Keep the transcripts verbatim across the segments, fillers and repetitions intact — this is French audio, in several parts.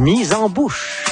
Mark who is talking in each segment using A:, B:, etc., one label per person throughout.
A: mise en bouche.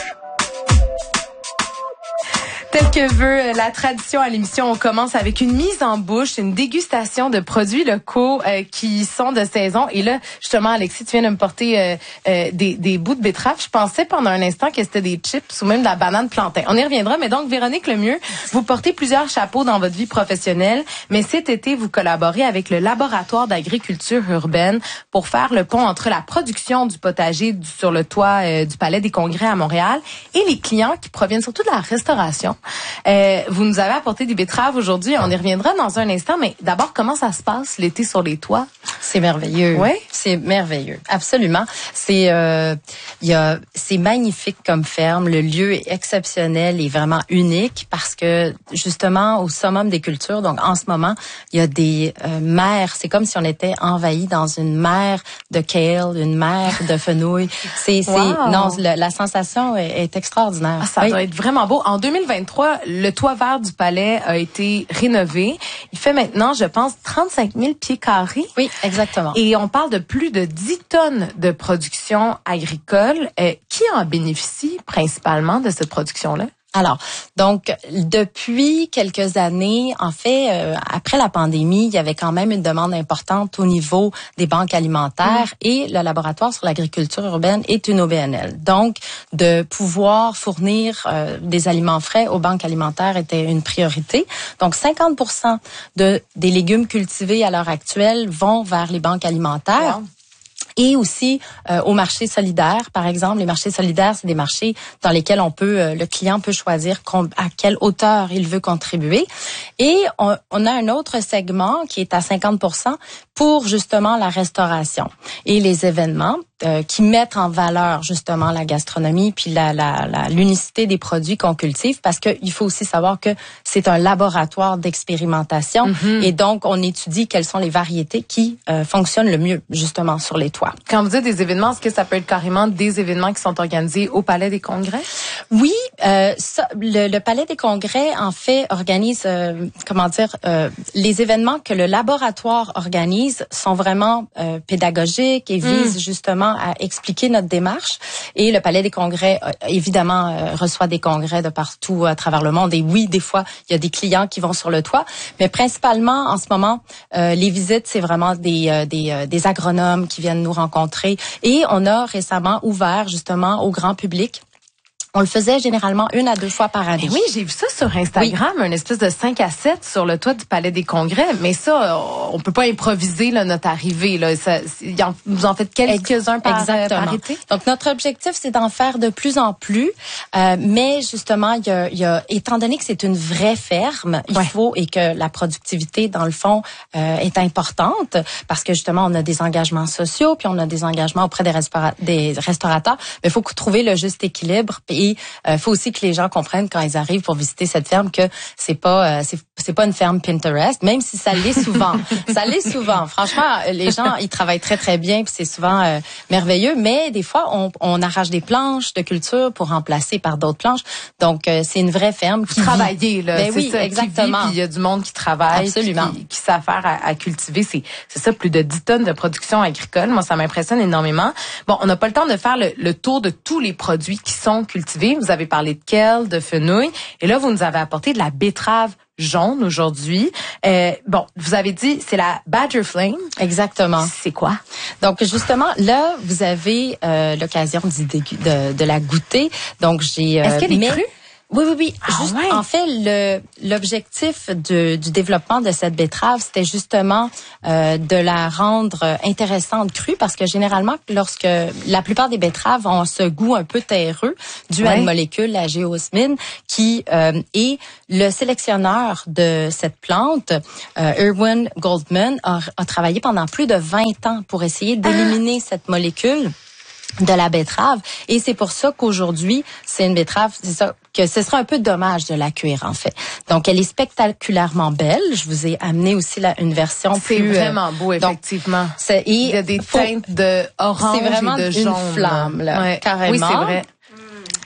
B: Tel que veut la tradition à l'émission, on commence avec une mise en bouche, une dégustation de produits locaux euh, qui sont de saison. Et là, justement, Alexis, tu viens de me porter euh, euh, des, des bouts de betterave. Je pensais pendant un instant que c'était des chips ou même de la banane plantain. On y reviendra, mais donc, Véronique Lemieux, vous portez plusieurs chapeaux dans votre vie professionnelle, mais cet été, vous collaborez avec le Laboratoire d'agriculture urbaine pour faire le pont entre la production du potager du, sur le toit euh, du Palais des Congrès à Montréal et les clients qui proviennent surtout de la restauration. Euh, vous nous avez apporté des betteraves aujourd'hui. On y reviendra dans un instant. Mais d'abord, comment ça se passe l'été sur les toits?
C: C'est merveilleux.
B: Oui?
C: C'est merveilleux. Absolument. C'est, euh, il y a, c'est magnifique comme ferme. Le lieu est exceptionnel et vraiment unique parce que, justement, au summum des cultures, donc en ce moment, il y a des euh, mers. C'est comme si on était envahi dans une mer de kale, une mer de fenouil. C'est, c'est,
B: wow.
C: non, la, la sensation est, est extraordinaire.
B: Ah, ça
C: oui.
B: doit être vraiment beau. En deux mille vingt-trois, le toit vert du palais a été rénové. Il fait maintenant, je pense, trente-cinq mille pieds carrés.
C: Oui, exactement.
B: Et on parle de plus de dix tonnes de production agricole. Euh, qui en bénéficie principalement de cette production-là?
C: Alors, donc, depuis quelques années, en fait, euh, après la pandémie, il y avait quand même une demande importante au niveau des banques alimentaires mmh. et le laboratoire sur l'agriculture urbaine est une O B N L. Donc, de pouvoir fournir euh, des aliments frais aux banques alimentaires était une priorité. Donc, cinquante pour cent de, des légumes cultivés à l'heure actuelle vont vers les banques alimentaires. Wow. Et aussi euh, au marché solidaire, par exemple. Les marchés solidaires, c'est des marchés dans lesquels on peut, euh, le client peut choisir à quelle hauteur il veut contribuer. Et on, on a un autre segment qui est à cinquante pour cent pour justement la restauration et les événements euh, qui mettent en valeur justement la gastronomie puis la, la, la l'unicité des produits qu'on cultive, parce que il faut aussi savoir que c'est un laboratoire d'expérimentation mm-hmm. et donc on étudie quelles sont les variétés qui euh, fonctionnent le mieux justement sur les toits.
B: Quand vous dites des événements, est-ce que ça peut être carrément des événements qui sont organisés au Palais des Congrès?
C: Oui, euh, ça, le, le Palais des Congrès en fait organise euh, comment dire euh, les événements que le laboratoire organise sont vraiment euh, pédagogiques et visent mm. justement à expliquer notre démarche. Et le Palais des Congrès, euh, évidemment, euh, reçoit des congrès de partout à travers le monde. Et oui, des fois, il y a des clients qui vont sur le toit. Mais principalement, en ce moment, euh, les visites, c'est vraiment des, euh, des, euh, des agronomes qui viennent nous rencontrer. Et on a récemment ouvert justement au grand public. On le faisait généralement une à deux fois par année.
B: Mais oui, j'ai vu ça sur Instagram, oui. Une espèce de cinq à sept sur le toit du Palais des Congrès. Mais ça, on peut pas improviser là, notre arrivée. Là. Ça, en, vous en faites quelques-uns par,
C: Exactement.
B: par été?
C: Donc, notre objectif, c'est d'en faire de plus en plus. Euh, mais justement, il y a, il y a, étant donné que c'est une vraie ferme, il ouais. faut, et que la productivité, dans le fond, euh, est importante, parce que justement, on a des engagements sociaux, puis on a des engagements auprès des, restaura- des restaurateurs. Mais il faut trouver le juste équilibre. Et il euh, faut aussi que les gens comprennent quand ils arrivent pour visiter cette ferme que c'est pas euh, c'est, c'est pas une ferme Pinterest, même si ça l'est souvent. ça l'est souvent. Franchement, les gens ils travaillent très très bien, puis c'est souvent euh, merveilleux. Mais des fois, on, on arrache des planches de culture pour remplacer par d'autres planches. Donc euh, c'est une vraie ferme qui
B: travailler là.
C: Ben
B: c'est
C: oui,
B: ça,
C: exactement.
B: Puis il y a du monde qui travaille,
C: absolument,
B: qui, qui s'affaire à, à cultiver. C'est c'est ça, plus de dix tonnes de production agricole. Moi, ça m'impressionne énormément. Bon, on n'a pas le temps de faire le, le tour de tous les produits qui sont cultivés. Vous avez parlé de kale, de fenouil, et là, vous nous avez apporté de la betterave jaune aujourd'hui. Euh, bon, vous avez dit, c'est la Badger Flame.
C: Exactement.
B: C'est quoi?
C: Donc, justement, là, vous avez euh, l'occasion d'y dégu- de, de la goûter. Donc, j'ai... Euh,
B: Est-ce qu'elle est
C: mais...
B: crue?
C: Oui, oui, oui.
B: Ah,
C: Juste,
B: ouais.
C: En fait, le l'objectif de, du développement de cette betterave, c'était justement euh, de la rendre intéressante crue, parce que généralement, lorsque la plupart des betteraves ont ce goût un peu terreux dû ouais. à une molécule, la géosmine, qui euh, est le sélectionneur de cette plante. Euh, Irwin Goldman a, a travaillé pendant plus de vingt ans pour essayer d'éliminer ah. cette molécule de la betterave, et c'est pour ça qu'aujourd'hui c'est une betterave, c'est ça que ce serait un peu dommage de la cuire en fait. Donc elle est spectaculairement belle. Je vous ai amené aussi là une version
B: c'est
C: plus
B: vraiment euh, beau effectivement.
C: Donc, c'est, et
B: il y a des teintes de orange
C: c'est vraiment
B: et de
C: une
B: jaune.
C: flamme là,
B: ouais.
C: carrément.
B: Oui, c'est vrai.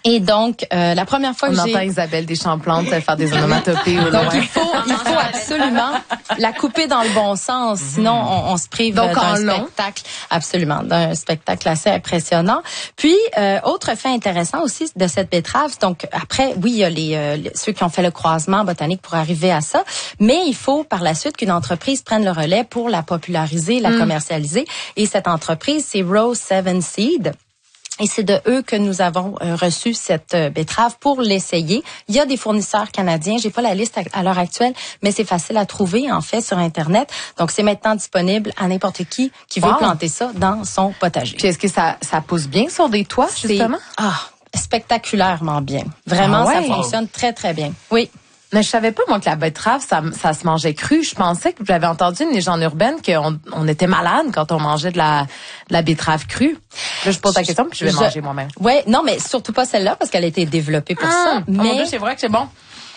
C: Et donc, euh, la première fois
B: On
C: que j'ai...
B: entend Isabelle Deschamps-Plante faire des onomatopées au
C: Donc,
B: loin.
C: il faut, il faut absolument la couper dans le bon sens. Sinon, on, on se prive
B: Donc,
C: d'un
B: en long.
C: spectacle. Absolument, d'un spectacle assez impressionnant. Puis, euh, autre fait intéressant aussi de cette betterave. Donc, après, oui, il y a les, euh, les- ceux qui ont fait le croisement botanique pour arriver à ça. Mais il faut, par la suite, qu'une entreprise prenne le relais pour la populariser, la
B: Mm.
C: commercialiser. Et cette entreprise, c'est Rose Seven Seed. Et c'est de eux que nous avons euh, reçu cette euh, betterave pour l'essayer. Il y a des fournisseurs canadiens, j'ai pas la liste à, à l'heure actuelle, mais c'est facile à trouver en fait sur Internet. Donc c'est maintenant disponible à n'importe qui qui veut
B: Wow.
C: planter ça dans son potager.
B: Puis est-ce que ça, ça pousse bien sur des toits,
C: C'est-
B: justement?
C: Ah, spectaculairement bien. Vraiment,
B: Ah
C: ça
B: ouais?
C: fonctionne très très bien. Oui.
B: Mais je savais pas, moi, que la betterave, ça, ça se mangeait cru. Je pensais que j'avais entendu une légende urbaine qu'on on était malade quand on mangeait de la, de la betterave crue. Là, je pose la question, puis je vais
C: Je-
B: manger moi-même.
C: Ouais, non, mais surtout pas celle-là parce qu'elle a été développée pour ça.
B: Oh mon
C: Mais
B: Dieu, c'est vrai que c'est bon.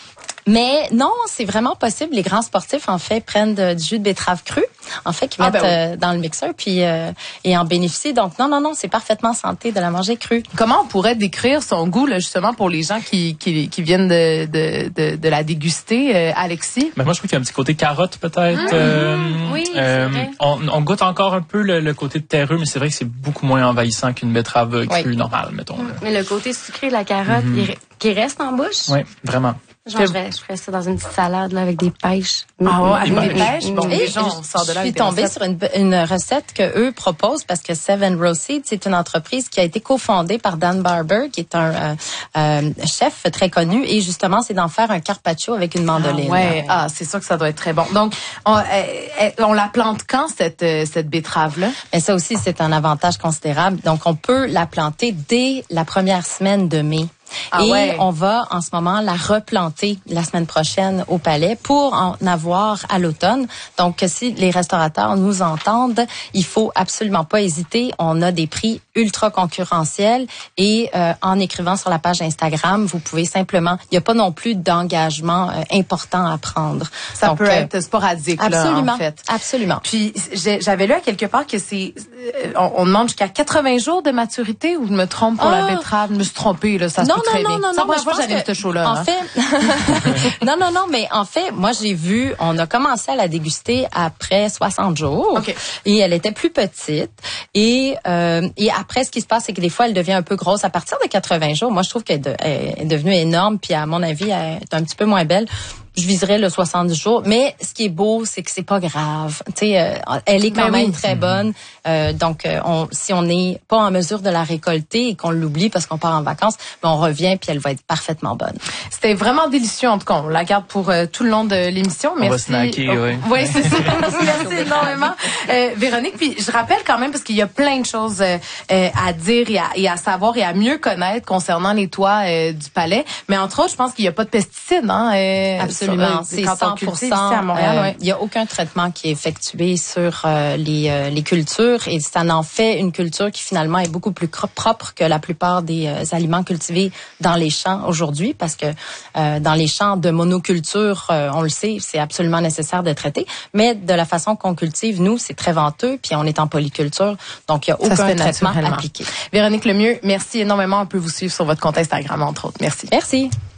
C: Mais non, c'est vraiment possible. Les grands sportifs, en fait, prennent de- du jus de betterave cru, en fait, qu'ils
B: Ah,
C: mettent
B: ben oui.
C: euh, dans le mixeur, puis euh, et en bénéficient. Donc non, non, non, c'est parfaitement santé de la manger crue.
B: Comment on pourrait décrire son goût, là, justement, pour les gens qui, qui, qui viennent de, de, de, de la déguster, euh, Alexis?
A: Ben moi, je trouve qu'il y a un petit côté carotte, peut-être. Euh,
C: Oui, c'est vrai.
A: on, on goûte encore un peu le, le côté terreux, mais c'est vrai que c'est beaucoup moins envahissant qu'une betterave crue
C: Oui.
A: normale, mettons. là.
D: Mais le côté sucré de la carotte,
A: Mhm.
D: il re- qui reste en bouche.
A: Oui, vraiment.
D: Genre, je, ferais, je ferais ça dans une petite salade là, avec des pêches.
B: Ah ouais, avec
A: des
B: des pêches? Bon,
C: Et
B: déjà, on
C: je-
B: sort de là
C: je suis
B: avec des
C: tombée
B: recettes.
C: sur une, une recette que eux proposent parce que Seven Rose Seed, c'est une entreprise qui a été cofondée par Dan Barber, qui est un euh, euh, chef très connu, et justement, c'est d'en faire un carpaccio avec une mandoline.
B: Ah ouais, ah, c'est sûr que ça doit être très bon. Donc, on, euh, euh, on la plante quand, cette, euh, cette betterave-là?
C: Mais ça aussi, c'est un avantage considérable. Donc, on peut la planter dès la première semaine de mai.
B: Ah
C: Et
B: ouais.
C: on va en ce moment la replanter la semaine prochaine au palais pour en avoir à l'automne. Donc, si les restaurateurs nous entendent, il faut absolument pas hésiter. On a des prix ultra concurrentiels et euh, en écrivant sur la page Instagram, vous pouvez simplement, il n'y a pas non plus d'engagement euh, important à prendre.
B: Ça
C: Donc,
B: peut
C: euh,
B: être sporadique,
C: absolument,
B: là, en fait.
C: absolument.
B: Puis j'ai- j'avais lu à quelque part que c'est euh, on, on demande jusqu'à quatre-vingts jours de maturité, ou je me trompe pour
C: Ah.
B: la betterave, je me suis trompée là, ça se
C: Non,
B: peut très
C: non,
B: bien.
C: non, non,
B: Ça,
C: non,
B: moi,
C: mais je pense
B: j'avais
C: que,
B: ce show-là.
C: en
B: hein.
C: fait, non, non, non, mais en fait, moi, j'ai vu, on a commencé à la déguster après soixante jours.
B: OK.
C: Et elle était plus petite. Et, euh, et après, ce qui se passe, c'est que des fois, elle devient un peu grosse. À partir de quatre-vingts jours, moi, je trouve qu'elle de- elle est devenue énorme. Puis, à mon avis, elle est un petit peu moins belle. Je viserais le soixante-dix jours. Mais ce qui est beau, c'est que c'est pas grave. Tu sais, euh, elle est quand
B: Ben
C: même
B: oui.
C: très bonne. Euh, donc, euh, on, si on n'est pas en mesure de la récolter et qu'on l'oublie parce qu'on part en vacances, ben on revient puis elle va être parfaitement bonne.
B: C'était vraiment délicieux, en tout cas. On la garde pour euh, tout le long de l'émission.
A: On va
B: Merci.
A: snacker,
B: Oh,
A: oui.
B: Oui, c'est ça. Merci énormément. Euh, Véronique, puis je rappelle quand même, parce qu'il y a plein de choses euh, euh, à dire et à, et à savoir et à mieux connaître concernant les toits euh, du palais. Mais entre autres, je pense qu'il n'y a pas de pesticides. Hein, euh,
C: Absolument,
B: sur, euh,
C: c'est
B: quand on
C: cent
B: cultive
C: pour cent.
B: ici à Montréal.
C: euh,
B: ouais.
C: Il y a aucun traitement qui est effectué sur euh, les, euh, les cultures et ça en fait une culture qui finalement est beaucoup plus cro- propre que la plupart des euh, aliments cultivés dans les champs aujourd'hui parce que euh, dans les champs de monoculture, euh, on le sait, c'est absolument nécessaire de traiter, mais de la façon qu'on cultive, nous, c'est très venteux puis on est en polyculture, donc il y a
B: Ça se
C: aucun
B: fait
C: traitement
B: naturellement.
C: appliqué.
B: Véronique Lemieux, merci énormément. On peut vous suivre sur votre compte Instagram, entre autres. Merci.
C: Merci.